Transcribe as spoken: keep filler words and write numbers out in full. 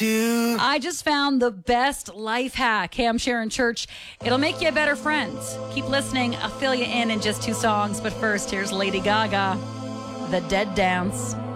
to. I just found the best life hack. Hey, I'm Sharon Church. It'll make you a better friend. Keep listening. I'll fill you in in just two songs. But first, here's Lady Gaga, The Dead Dance.